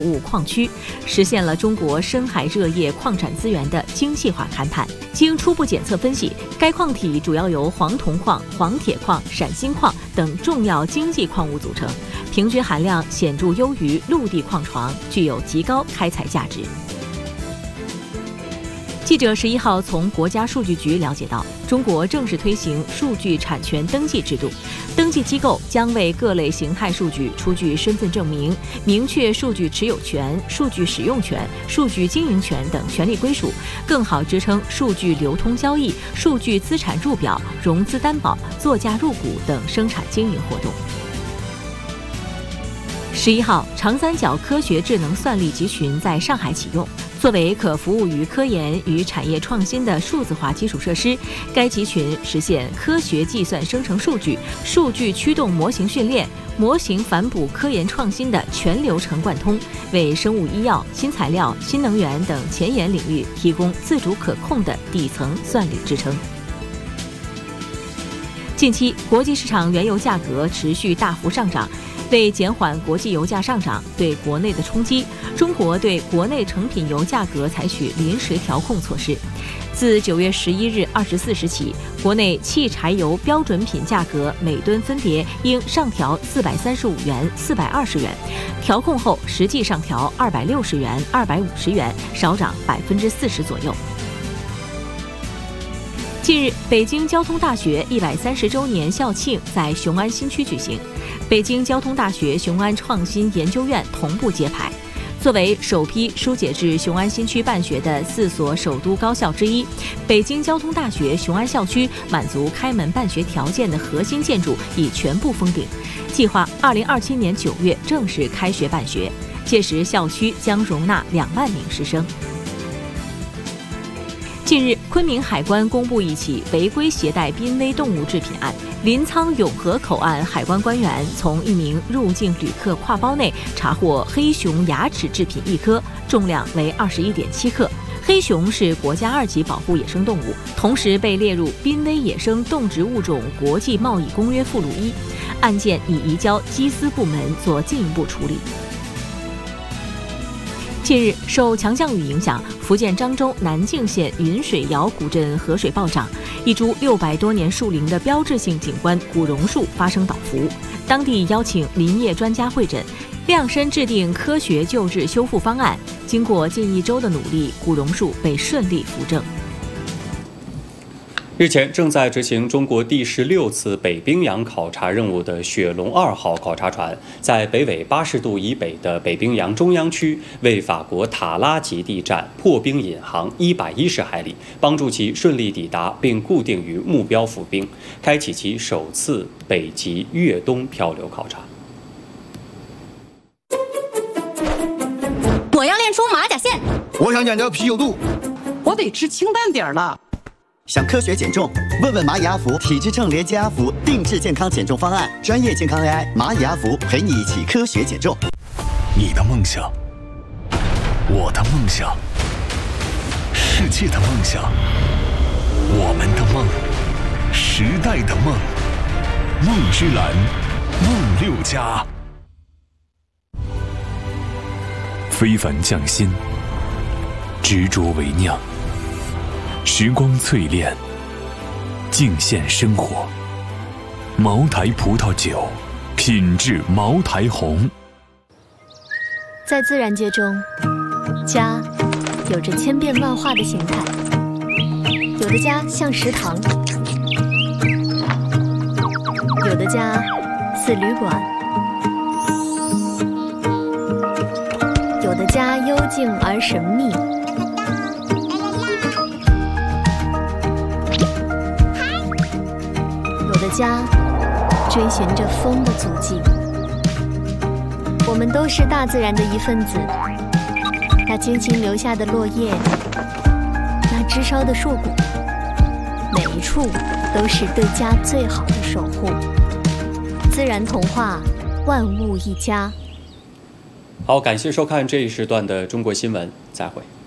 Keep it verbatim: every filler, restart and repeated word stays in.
物矿区，实现了中国深海热液矿产资源的精细化勘探。经初步检测分析，该矿体主要由黄铜矿、黄铁矿、闪锌矿等重要经济矿物组成，平均含量显著优于陆地矿床，具有极高开采价值。记者十一号从国家数据局了解到，中国正式推行数据产权登记制度，登记机构将为各类形态数据出具身份证明，明确数据持有权、数据使用权、数据经营权等权利归属，更好支撑数据流通交易、数据资产入表、融资担保、作价入股等生产经营活动。十一号，长三角科学智能算力集群在上海启用。作为可服务于科研与产业创新的数字化基础设施，该集群实现科学计算生成数据、数据驱动模型训练、模型反哺科研创新的全流程贯通，为生物医药、新材料、新能源等前沿领域提供自主可控的底层算力支撑。近期，国际市场原油价格持续大幅上涨。为减缓国际油价上涨对国内的冲击，中国对国内成品油价格采取临时调控措施。自九月十一日二十四时起，国内汽柴油标准品价格每吨分别应上调四百三十五元、四百二十元，调控后实际上调二百六十元、二百五十元，少涨百分之四十左右。近日，北京交通大学一百三十周年校庆在雄安新区举行，北京交通大学雄安创新研究院同步揭牌。作为首批疏解至雄安新区办学的四所首都高校之一，北京交通大学雄安校区满足开门办学条件的核心建筑已全部封顶，计划二零二七年九月正式开学办学，届时校区将容纳两万名师生。近日，昆明海关公布一起违规携带濒危动物制品案。临沧永和口岸海关官员从一名入境旅客挎包内查获黑熊牙齿制品一颗，重量为二十一点七克。黑熊是国家二级保护野生动物，同时被列入濒危野生动植物种国际贸易公约附录一。案件已移交缉私部门做进一步处理。近日，受强降雨影响，福建漳州南靖县云水窑古镇河水暴涨，一株六百多年树龄的标志性景观古榕树发生倒伏。当地邀请林业专家会诊，量身制定科学救治修复方案。经过近一周的努力，古榕树被顺利扶正。 日前，正在执行中国第十六次北冰洋考察任务的雪龙二号考察船，在北纬八十度以北的北冰洋中央区，为法国塔拉吉地站破冰引航一百一十海里，帮助其顺利抵达并固定于目标浮冰，开启其首次北极越冬漂流考察。 我要练出马甲线， 我想讲究啤酒肚， 我得吃清淡点儿了。 想科学减重？问问蚂蚁阿福体脂秤连接阿福定制健康减重方案，专业健康 A I 蚂蚁阿福陪你一起科学减重。 你的梦想，我的梦想，世界的梦想，我们的梦，时代的梦，梦之蓝，梦六家。非凡匠心，执着为酿。时光淬炼，敬献生活。茅台葡萄酒，品质茅台红。 在自然界中，家有着千变万化的形态，有的家像食堂，有的家似旅馆，有的家幽静而神秘。有的家追寻着风的足迹，我们都是大自然的一份子。那精心留下的落叶，那枝梢的硕果，每一处都是对家最好的守护。自然童话，万物一家。 好，感谢收看这一时段的中国新闻，再会。